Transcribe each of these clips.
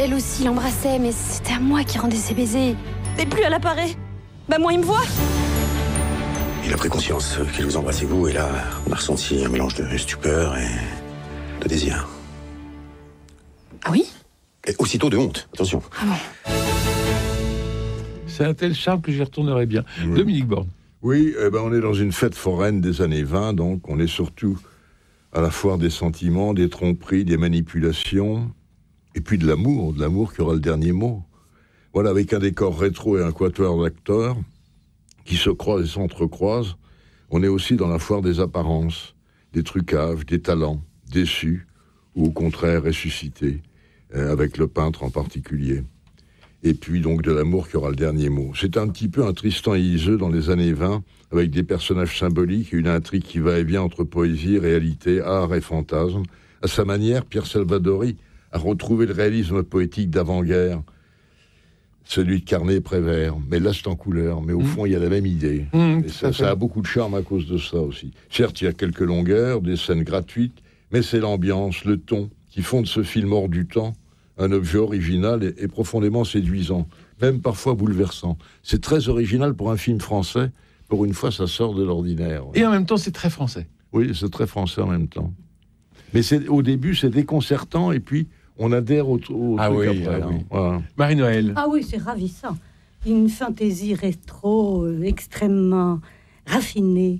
elle aussi l'embrassait, mais c'était à moi qui rendais ses baisers. Et plus elle apparaît, moins il me voit. Il a pris conscience qu'il vous embrassait vous, et là, on a ressenti un mélange de stupeur et de désir. Ah oui? Et aussitôt de honte, attention. Ah bon? C'est un tel charme que j'y retournerai bien. Oui. Dominique Borne. Oui, on est dans une fête foraine des années 20, donc on est surtout à la foire des sentiments, des tromperies, des manipulations, et puis de l'amour qui aura le dernier mot. Voilà, avec un décor rétro et un quatuor d'acteurs qui se croisent et s'entrecroisent, on est aussi dans la foire des apparences, des trucages, des talents, déçus, ou au contraire ressuscités, avec le peintre en particulier. Et puis donc de l'amour qui aura le dernier mot. C'est un petit peu un Tristan et Iseult dans les années 20, avec des personnages symboliques et une intrigue qui va et vient entre poésie, réalité, art et fantasme. À sa manière, Pierre Salvadori a retrouvé le réalisme poétique d'avant-guerre, celui de Carnet-Prévert, mais là c'est en couleur, mais au fond il y a la même idée. Et ça a beaucoup de charme à cause de ça aussi. Certes, il y a quelques longueurs, des scènes gratuites, mais c'est l'ambiance, le ton, qui font de ce film hors du temps un objet original et profondément séduisant, même parfois bouleversant. C'est très original pour un film français. Pour une fois, ça sort de l'ordinaire. Et en même temps, c'est très français. Oui, c'est très français en même temps. Mais au début, c'est déconcertant, et puis on adhère au truc après. Oui. Voilà. Marie-Noël. Ah oui, c'est ravissant. Une fantaisie rétro extrêmement raffinée,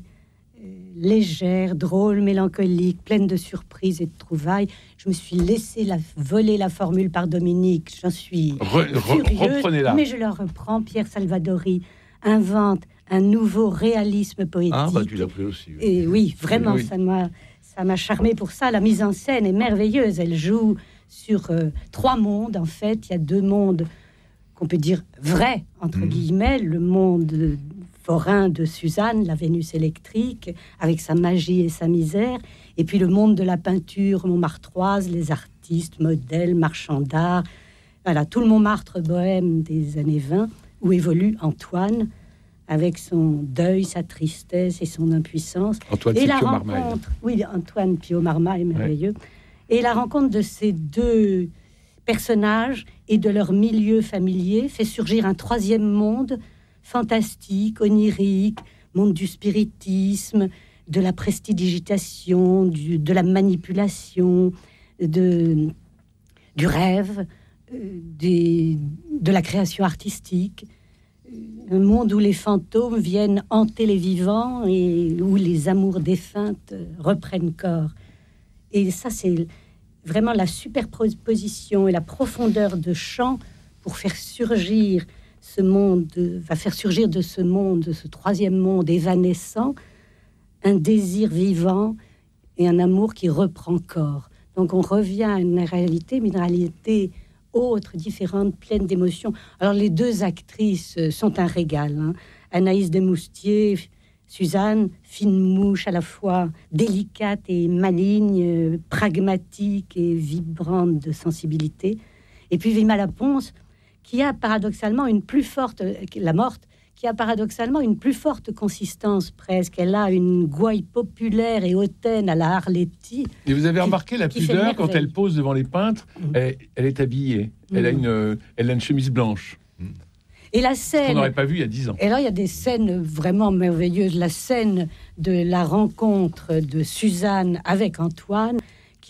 légère, drôle, mélancolique, pleine de surprises et de trouvailles. Je me suis laissé voler la formule par Dominique. J'en suis furieuse, mais je la reprends. Pierre Salvadori invente un nouveau réalisme poétique. Ah, tu l'as pris aussi. Oui. Et oui, vraiment, oui. Ça m'a charmé pour ça. La mise en scène est merveilleuse. Elle joue sur 3 mondes, en fait. Il y a 2 mondes qu'on peut dire vrais, entre guillemets. Le monde forain de Suzanne, la Vénus électrique, avec sa magie et sa misère, et puis le monde de la peinture montmartroise, les artistes, modèles, marchands d'art, voilà, tout le Montmartre bohème des années 20, où évolue Antoine, avec son deuil, sa tristesse et son impuissance. Antoine et la Pio rencontre, Marmaille. Oui, Antoine Pio Marmaille, merveilleux. Ouais. Et la rencontre de ces 2 personnages et de leur milieu familier fait surgir un 3e monde fantastique, onirique, monde du spiritisme, de la prestidigitation, de la manipulation, du rêve, de la création artistique. Un monde où les fantômes viennent hanter les vivants et où les amours défuntes reprennent corps. Et ça, c'est vraiment la superposition et la profondeur de champ pour faire surgir ce monde, va faire surgir de ce monde, de ce 3e monde évanescent, un désir vivant et un amour qui reprend corps. Donc on revient à une réalité, mais une réalité autre, différente, pleine d'émotions. Alors les 2 actrices sont un régal. Hein. Anaïs Desmoustiers, Suzanne, fine mouche à la fois délicate et maligne, pragmatique et vibrante de sensibilité. Et puis Vima Laponce, qui a paradoxalement une plus forte, la morte, qui a paradoxalement une plus forte consistance presque. Elle a une gouaille populaire et hautaine à la Arletty. Et vous avez remarqué la pudeur quand elle pose devant les peintres, elle est habillée, elle a une chemise blanche. Et la scène... On n'aurait pas vu il y a 10 ans. Et là, il y a des scènes vraiment merveilleuses. La scène de la rencontre de Suzanne avec Antoine,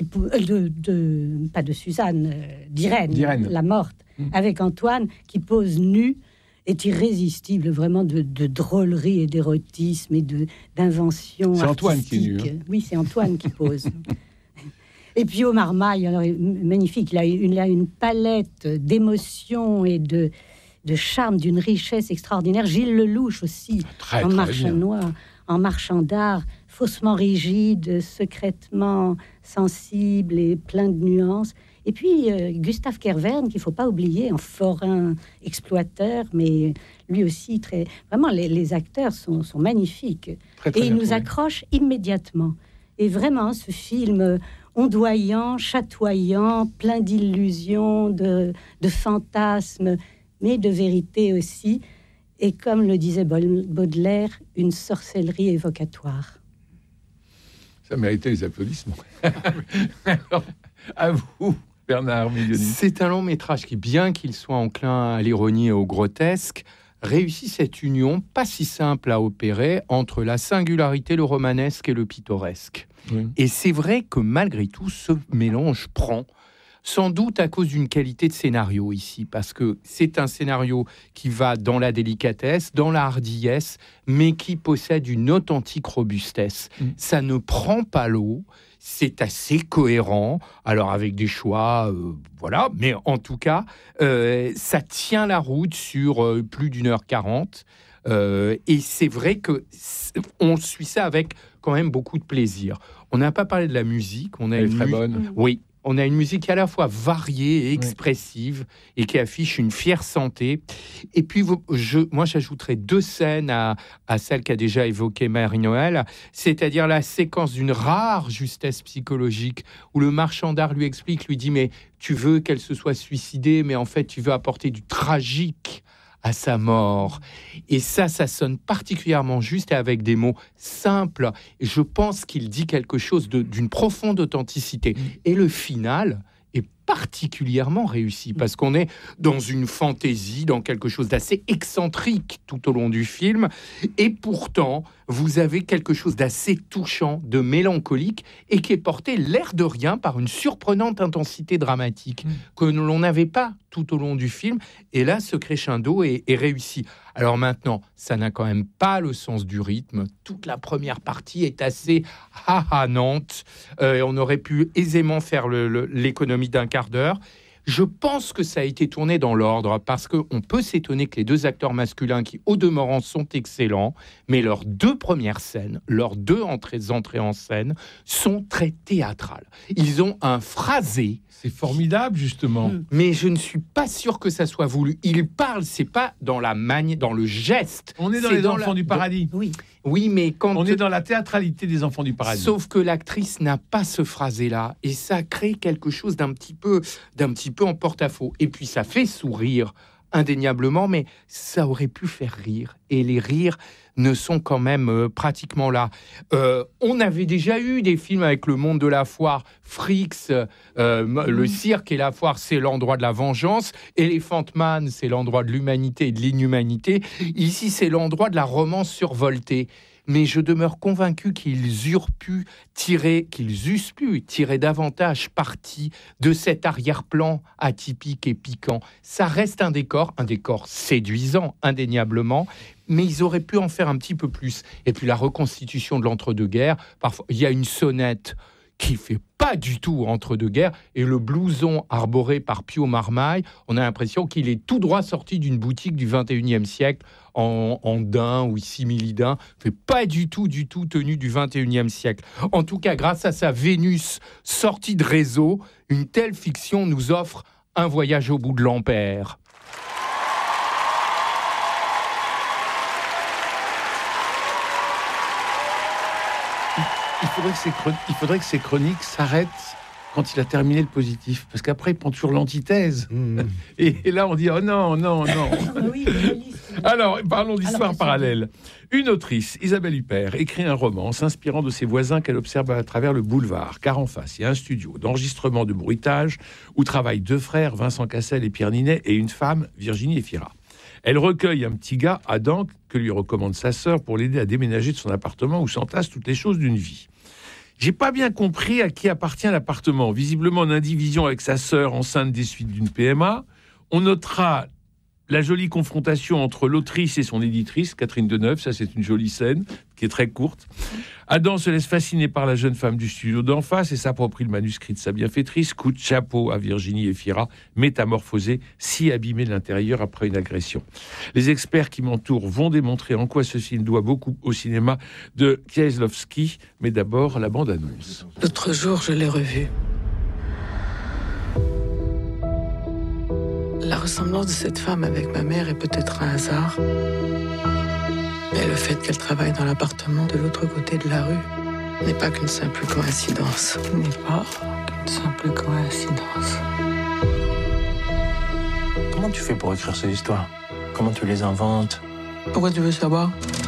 pas de Suzanne, d'Irène, la morte, avec Antoine, qui pose nu, est irrésistible, vraiment de drôlerie et d'érotisme et d'invention artistique. C'est Antoine qui est nu. Hein. Oui, c'est Antoine qui pose. Et puis au Marmaille, alors, magnifique, il a une palette d'émotions et de charme, d'une richesse extraordinaire. Gilles Lelouch aussi, en marchand noir, en marchand d'art, faussement rigide, secrètement sensible et plein de nuances. Et puis Gustave Kervern, qu'il ne faut pas oublier, en forain exploiteur, mais lui aussi, vraiment, les acteurs sont magnifiques. Très et ils nous accrochent immédiatement. Et vraiment, ce film ondoyant, chatoyant, plein d'illusions, de fantasmes, mais de vérité aussi. Et comme le disait Baudelaire, une sorcellerie évocatoire. Ça méritait les applaudissements. Alors, à vous, Bernard Milioni. C'est un long métrage qui, bien qu'il soit enclin à l'ironie et au grotesque, réussit cette union pas si simple à opérer entre la singularité, le romanesque et le pittoresque. Oui. Et c'est vrai que malgré tout, ce mélange prend, sans doute à cause d'une qualité de scénario ici, parce que c'est un scénario qui va dans la délicatesse, dans la hardiesse, mais qui possède une authentique robustesse. Ça ne prend pas l'eau, c'est assez cohérent, alors avec des choix, voilà, mais en tout cas, ça tient la route sur plus d'1h40, et c'est vrai qu'on suit ça avec quand même beaucoup de plaisir. On n'a pas parlé de la musique, on a Elle est très bonne. Oui. On a une musique qui est à la fois variée et expressive et qui affiche une fière santé. Et puis, moi, j'ajouterais 2 scènes à celle qu'a déjà évoquée Marie-Noël, c'est-à-dire la séquence d'une rare justesse psychologique où le marchand d'art lui dit « Mais tu veux qu'elle se soit suicidée, mais en fait, tu veux apporter du tragique à sa mort. » Et ça sonne particulièrement juste et avec des mots simples. Et je pense qu'il dit quelque chose d'une profonde authenticité. Et le final est particulièrement réussi parce qu'on est dans une fantaisie, dans quelque chose d'assez excentrique tout au long du film. Et pourtant, vous avez quelque chose d'assez touchant, de mélancolique et qui est porté l'air de rien par une surprenante intensité dramatique que l'on n'avait pas tout au long du film. Et là, ce crescendo est réussi. Alors maintenant, ça n'a quand même pas le sens du rythme. Toute la première partie est assez hahanante. On aurait pu aisément faire l'économie d'un quart d'heure. Je pense que ça a été tourné dans l'ordre parce qu'on peut s'étonner que les 2 acteurs masculins qui, au demeurant, sont excellents, mais leurs 2 premières scènes, leurs 2 entrées en scène sont très théâtrales. Ils ont un phrasé. C'est formidable, justement. Mais je ne suis pas sûr que ça soit voulu. Ils parlent, c'est pas dans la dans le geste. On est dans les Enfants du Paradis. Oui, mais quand... On est dans la théâtralité des Enfants du Paradis. Sauf que l'actrice n'a pas ce phrasé-là. Et ça crée quelque chose d'un petit peu en porte-à-faux. Et puis ça fait sourire, indéniablement, mais ça aurait pu faire rire. Et les rires ne sont quand même pratiquement là. On avait déjà eu des films avec le monde de la foire, Fricks, le cirque et la foire, c'est l'endroit de la vengeance. Elephant Man, c'est l'endroit de l'humanité et de l'inhumanité. Ici, c'est l'endroit de la romance survoltée. Mais je demeure convaincu qu'ils eussent pu tirer davantage parti de cet arrière-plan atypique et piquant. Ça reste un décor séduisant, indéniablement, mais ils auraient pu en faire un petit peu plus. Et puis la reconstitution de l'entre-deux-guerres, parfois, il y a une sonnette qui fait pas du tout entre-deux-guerres, et le blouson arboré par Pio Marmaille, on a l'impression qu'il est tout droit sorti d'une boutique du 21e siècle, en daim ou simili-daim, fait pas du tout tenu du 21e siècle. En tout cas, grâce à sa Vénus sortie de réseau, une telle fiction nous offre un voyage au bout de l'ampère. Il faudrait que ces chroniques s'arrêtent quand il a terminé le positif, parce qu'après il prend toujours l'antithèse. Et là on dit oh non. Alors parlons d'histoire parallèle. Une autrice, Isabelle Huppert, écrit un roman s'inspirant de ses voisins qu'elle observe à travers le boulevard, car en face il y a un studio d'enregistrement de bruitage où travaillent 2 frères, Vincent Cassel et Pierre Ninet, et une femme, Virginie Efira. Elle recueille un petit gars, Adam, que lui recommande sa sœur pour l'aider à déménager de son appartement où s'entassent toutes les choses d'une vie. J'ai pas bien compris à qui appartient l'appartement. Visiblement en indivision avec sa sœur enceinte des suites d'une PMA. On notera la jolie confrontation entre l'autrice et son éditrice, Catherine Deneuve. Ça, c'est une jolie scène qui est très courte. Adam se laisse fasciner par la jeune femme du studio d'en face et s'approprie le manuscrit de sa bienfaitrice. Coup de chapeau à Virginie Efira, métamorphosée, si abîmée de l'intérieur après une agression. Les experts qui m'entourent vont démontrer en quoi ce film doit beaucoup au cinéma de Kieślowski, mais d'abord la bande-annonce. L'autre jour, je l'ai revu. La ressemblance de cette femme avec ma mère est peut-être un hasard. Mais le fait qu'elle travaille dans l'appartement de l'autre côté de la rue n'est pas qu'une simple coïncidence. Comment tu fais pour écrire ces histoires? Comment tu les inventes? Pourquoi tu veux savoir?